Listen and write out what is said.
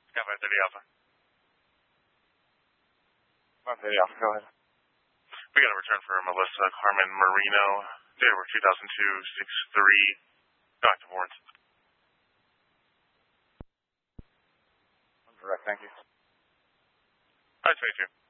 Sky 530 Alpha. 530 Alpha, go ahead. We got a return for Melissa Carmen Marino, date of birth 2002-6-3, no active warrants. Direct, thank you. Alright, 22.